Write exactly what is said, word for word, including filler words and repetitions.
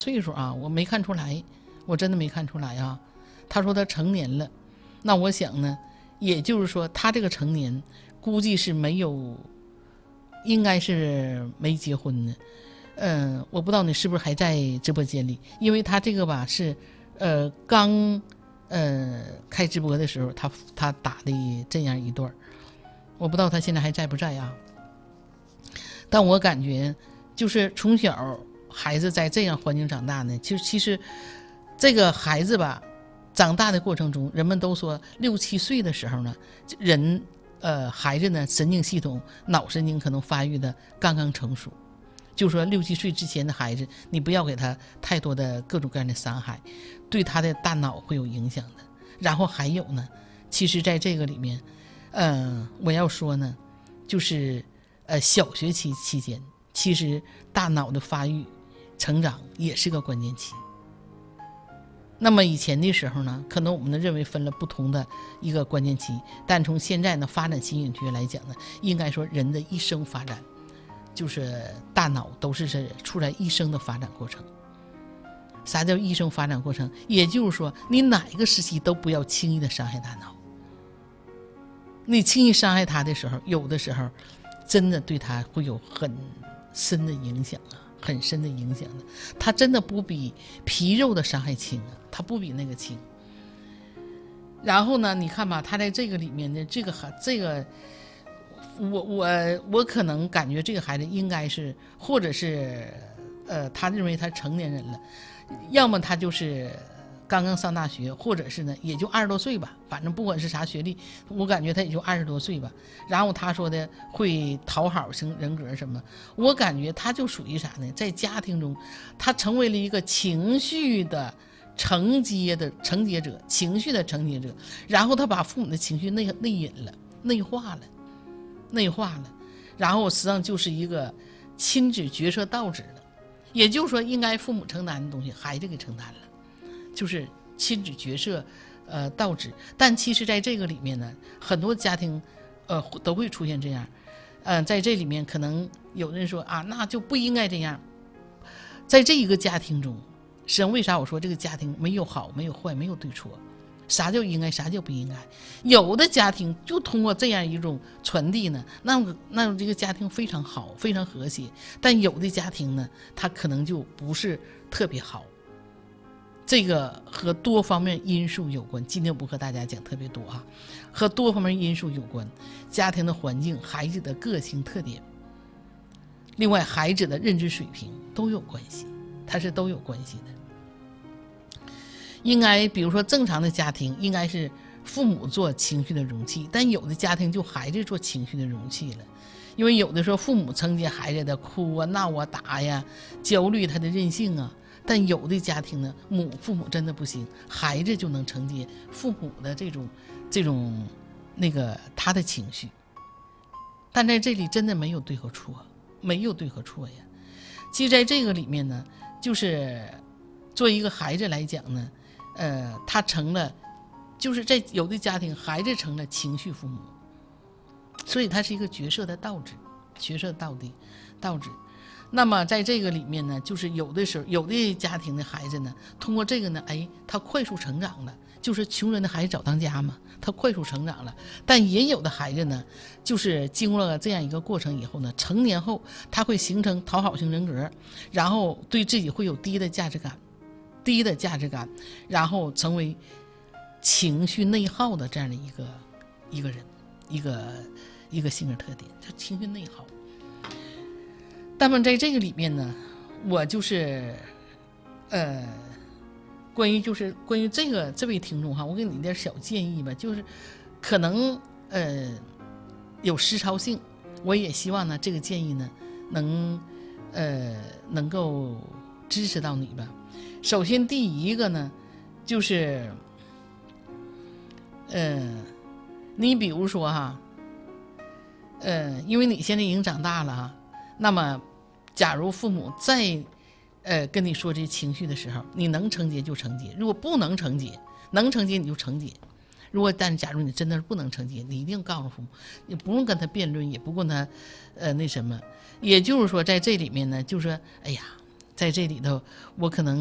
岁数啊，我没看出来，我真的没看出来啊。他说他成年了，那我想呢，也就是说他这个成年估计是没有，应该是没结婚呢。嗯、呃，我不知道你是不是还在直播间里，因为他这个吧是，呃，刚呃开直播的时候，他他打的这样一段，我不知道他现在还在不在啊。但我感觉就是从小孩子在这样环境长大呢，就其实这个孩子吧，长大的过程中，人们都说六七岁的时候呢，人呃孩子呢神经系统脑神经可能发育的刚刚成熟，就说六七岁之前的孩子，你不要给他太多的各种各样的伤害，对他的大脑会有影响的。然后还有呢，其实在这个里面，呃，我要说呢，就是呃小学期期间，其实大脑的发育成长也是个关键期。那么以前的时候呢，可能我们认为分了不同的一个关键期，但从现在呢发展心理学来讲呢，应该说人的一生发展，就是大脑都是是处在一生的发展过程。啥叫一生发展过程？也就是说，你哪一个时期都不要轻易的伤害大脑。你轻易伤害它的时候，有的时候真的对它会有很深的影响啊，很深的影响的。它真的不比皮肉的伤害轻啊，它不比那个轻。然后呢，你看吧，他在这个里面的这个这个，我我我可能感觉这个孩子应该是，或者是呃，他认为他成年人了。要么他就是刚刚上大学，或者是呢也就二十多岁吧，反正不管是啥学历，我感觉他也就二十多岁吧。然后他说的会讨好型人格什么，我感觉他就属于啥呢，在家庭中他成为了一个情绪的承接的承接者，情绪的承接者，然后他把父母的情绪内内隐了，内化了内化了，然后实际上就是一个亲子角色倒置了。也就是说，应该父母承担的东西，孩子给承担了，就是亲子角色，呃，倒置。但其实，在这个里面呢，很多家庭，呃，都会出现这样。嗯、呃，在这里面，可能有人说啊，那就不应该这样。在这一个家庭中，实际上为啥我说这个家庭没有好，没有坏，没有对错？啥叫应该，啥叫不应该？有的家庭就通过这样一种传递呢，那那这个家庭非常好，非常和谐。但有的家庭呢，它可能就不是特别好。这个和多方面因素有关。今天不和大家讲特别多啊，和多方面因素有关。家庭的环境、孩子的个性特点，另外孩子的认知水平都有关系，它是都有关系的。应该比如说正常的家庭应该是父母做情绪的容器，但有的家庭就孩子做情绪的容器了。因为有的时候父母承接孩子的哭啊闹啊打呀，焦虑他的任性啊，但有的家庭呢，母父母真的不行，孩子就能承接父母的这种这种那个他的情绪。但在这里真的没有对和错，没有对和错呀。其实在这个里面呢，就是作为一个孩子来讲呢，呃，他成了，就是在有的家庭，孩子成了情绪父母，所以他是一个角色的倒置，角色倒的倒置。那么在这个里面呢，就是有的时候，有的家庭的孩子呢，通过这个呢，哎，他快速成长了，就是穷人的孩子早当家嘛，他快速成长了。但也有的孩子呢，就是经过了这样一个过程以后呢，成年后他会形成讨好型人格，然后对自己会有低的价值感。低的价值感，然后成为情绪内耗的这样的一个一个人，一个一个性格特点，就情绪内耗。那么在这个里面呢，我就是呃，关于就是关于这个这位听众哈，我给你点小建议吧，就是可能呃有实操性，我也希望呢这个建议呢能呃能够支持到你吧。首先第一个呢，就是，呃，你比如说哈，呃，因为你现在已经长大了哈，那么，假如父母再，呃，跟你说这情绪的时候，你能承接就承接，如果不能承接，能承接你就承接。如果但假如你真的是不能承接，你一定告诉父母，你不用跟他辩论，也不跟他，呃，那什么。也就是说，在这里面呢，就是说，哎呀。 在这里头我可能